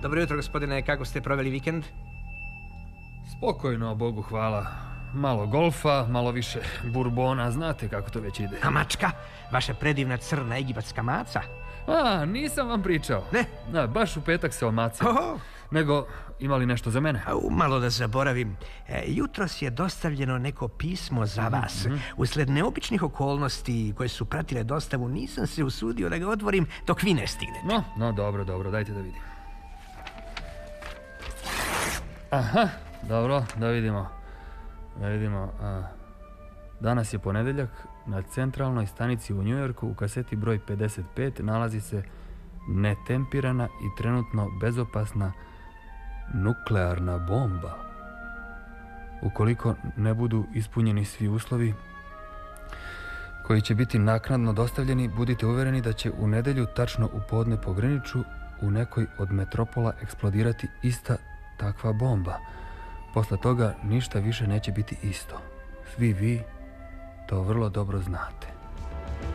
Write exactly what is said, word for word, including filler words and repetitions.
Dobro jutro, gospodine. Kako ste proveli vikend? Spokojno, Bogu hvala. Malo golfa, malo više burbona, znate kako to već ide. A mačka? Vaša predivna crna egipatska maca? A, nisam vam pričao. Ne? Da, baš u petak se omacio. Oho. Nego, imali nešto za mene? A, malo da zaboravim. E, jutros je dostavljeno neko pismo za vas. Mm-hmm. Usled neobičnih okolnosti koje su pratile dostavu, nisam se usudio da ga otvorim dok vi ne stignete. No, no, dobro, dobro, dajte da vidim. Aha, dobro, da vidimo. Da vidimo. A, danas je ponedeljak. Na centralnoj stanici u Njujorku u kaseti broj pedeset pet nalazi se netempirana i trenutno bezopasna nuklearna bomba. Ukoliko ne budu ispunjeni svi uslovi koji će biti naknadno dostavljeni, budite uvereni da će u nedelju tačno u podne po Greenwichu u nekoj od metropola eksplodirati ista takva bomba. Posle toga ništa više neće biti isto. Svi vi to vrlo dobro znate.